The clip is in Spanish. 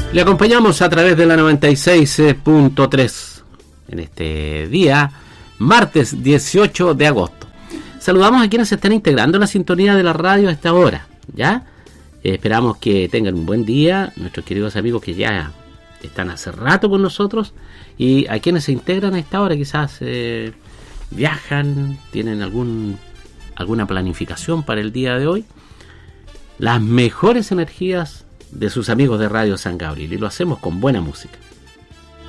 Le acompañamos a través de la 96.3 en este día, martes 18 de agosto. Saludamos a quienes se están integrando en la sintonía de la radio a esta hora, ¿ya? Esperamos que tengan un buen día, nuestros queridos amigos que ya están hace rato con nosotros, y a quienes se integran a esta hora, quizás viajan, tienen alguna planificación para el día de hoy. Las mejores energías de sus amigos de Radio San Gabriel, y lo hacemos con buena música.